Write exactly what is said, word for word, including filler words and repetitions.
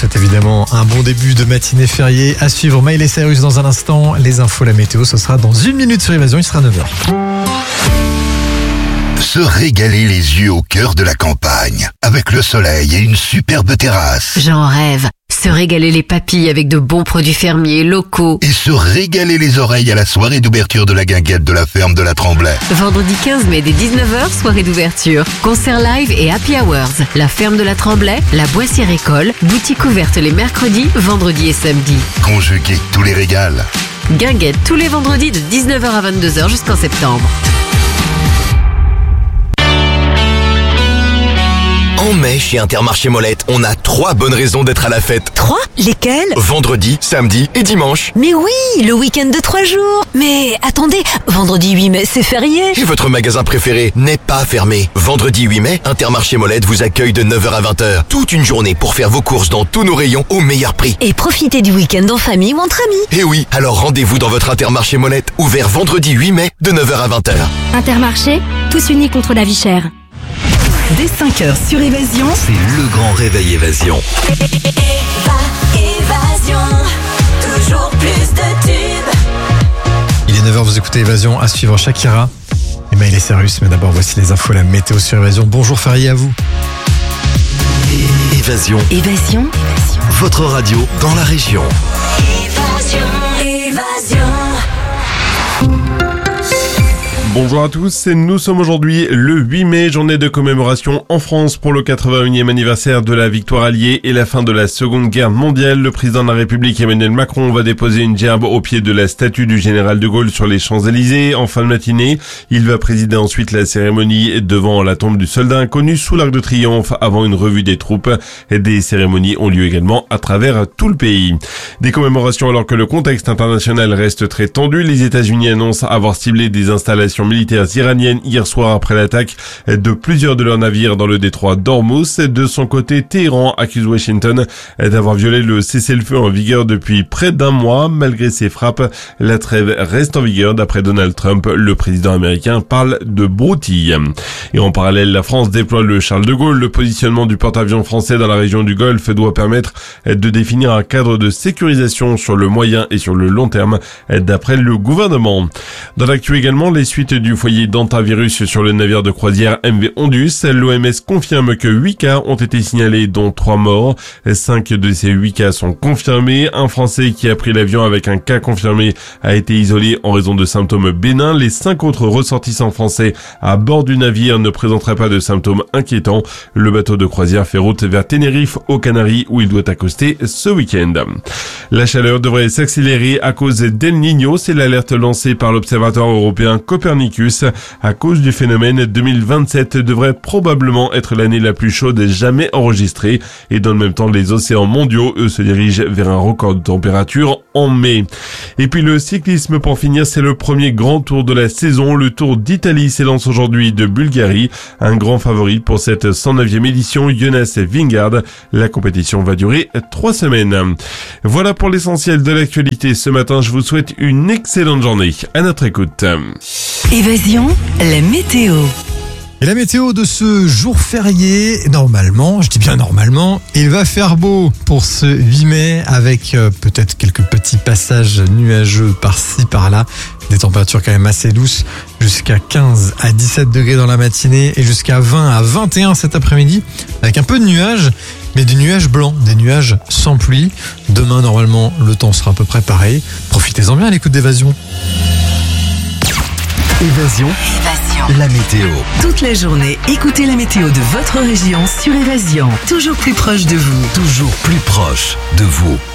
souhaite évidemment un bon début de matinée fériée. À suivre Miley Cyrus dans un instant. Les infos, la météo, ce sera dans une minute sur Évasion, il sera neuf heures. Se régaler les yeux au cœur de la campagne, avec le soleil et une superbe terrasse. J'en rêve. Se régaler les papilles avec de bons produits fermiers locaux. Et se régaler les oreilles à la soirée d'ouverture de la guinguette de la ferme de la Tremblay. Vendredi quinze mai dès dix-neuf heures, soirée d'ouverture. Concert live et happy hours. La ferme de la Tremblay, la Boissière École, boutique ouverte les mercredis, vendredis et samedis. Conjuguer tous les régals. Guinguette tous les vendredis de dix-neuf heures à vingt-deux heures jusqu'en septembre. En mai, chez Intermarché Molette, on a trois bonnes raisons d'être à la fête. Trois? Lesquelles? Vendredi, samedi et dimanche. Mais oui, le week-end de trois jours. Mais attendez, vendredi huit mai, c'est férié. Et votre magasin préféré n'est pas fermé. Vendredi huit mai, Intermarché Molette vous accueille de neuf heures à vingt heures. Toute une journée pour faire vos courses dans tous nos rayons au meilleur prix. Et profitez du week-end en famille ou entre amis. Et oui, alors rendez-vous dans votre Intermarché Molette, ouvert vendredi huit mai de neuf heures à vingt heures. Intermarché, tous unis contre la vie chère. Dès cinq heures sur Évasion, C'est le grand réveil Évasion. Évasion, toujours plus de tubes. Il est neuf heures, vous écoutez Évasion, à suivre Shakira et Miley Cyrus. Mais d'abord, voici les infos, la météo sur Évasion. Bonjour Farié, à vous. Évasion, Évasion, votre radio dans la région. Évasion, Évasion. Bonjour à tous, nous sommes aujourd'hui le huit mai, journée de commémoration en France pour le quatre-vingt-unième anniversaire de la victoire alliée et la fin de la Seconde Guerre mondiale. Le président de la République Emmanuel Macron va déposer une gerbe au pied de la statue du général de Gaulle sur les Champs-Élysées en fin de matinée. Il va présider ensuite la cérémonie devant la tombe du soldat inconnu sous l'Arc de Triomphe avant une revue des troupes. Des cérémonies ont lieu également à travers tout le pays. Des commémorations alors que le contexte international reste très tendu. Les États-Unis annoncent avoir ciblé des installations militaires iraniennes hier soir après l'attaque de plusieurs de leurs navires dans le détroit d'Ormuz. De son côté, Téhéran accuse Washington d'avoir violé le cessez-le-feu en vigueur depuis près d'un mois. Malgré ces frappes, la trêve reste en vigueur. D'après Donald Trump, le président américain parle de broutille. Et en parallèle, la France déploie le Charles de Gaulle. Le positionnement du porte-avions français dans la région du Golfe doit permettre de définir un cadre de sécurisation sur le moyen et sur le long terme, d'après le gouvernement. Dans l'actu également, les suites du foyer d'antivirus sur le navire de croisière M V Ondus. L'O M S confirme que huit cas ont été signalés, dont trois morts. cinq de ces huit cas sont confirmés. Un Français qui a pris l'avion avec un cas confirmé a été isolé en raison de symptômes bénins. Les cinq autres ressortissants français à bord du navire ne présenteraient pas de symptômes inquiétants. Le bateau de croisière fait route vers Tenerife, aux Canaries, où il doit accoster ce week-end. La chaleur devrait s'accélérer à cause d'El Niño. C'est l'alerte lancée par l'Observatoire européen Copernicus. À cause du phénomène, deux mille vingt-sept devrait probablement être l'année la plus chaude jamais enregistrée. Et dans le même temps, les océans mondiaux, eux, se dirigent vers un record de température en mai. Et puis le cyclisme pour finir, c'est le premier grand tour de la saison. Le Tour d'Italie s'élance aujourd'hui de Bulgarie. Un grand favori pour cette cent neuvième édition, Jonas Vingegaard. La compétition va durer trois semaines. Voilà pour l'essentiel de l'actualité. Ce matin, je vous souhaite une excellente journée. À notre écoute. Évasion, la météo. Et la météo de ce jour férié, normalement, je dis bien normalement, il va faire beau pour ce huit mai avec euh, peut-être quelques petits passages nuageux par-ci par-là. Des températures quand même assez douces, jusqu'à quinze à dix-sept degrés dans la matinée et jusqu'à vingt à vingt et un cet après-midi, avec un peu de nuages, mais des nuages blancs, des nuages sans pluie. Demain, normalement, le temps sera à peu près pareil. Profitez-en bien à l'écoute d'Évasion. Évasion, Évasion. la météo. Toute la journée, écoutez la météo de votre région sur Évasion. Toujours plus proche de vous. Toujours plus proche de vous.